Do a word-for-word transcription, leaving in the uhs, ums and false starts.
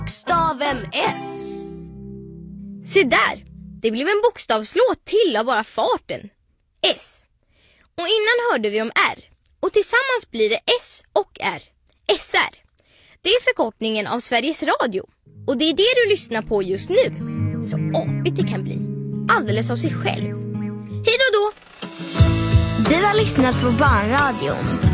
Bokstaven S. Se där, det blev en bokstavslåt till av bara farten. S. Och innan hörde vi om R. Och tillsammans blir det S och R. S R. Det är förkortningen av Sveriges Radio. Och det är det du lyssnar på just nu. Så apigt det kan bli. Alldeles av sig själv. Hej då då! Du har lyssnat på Barnradion.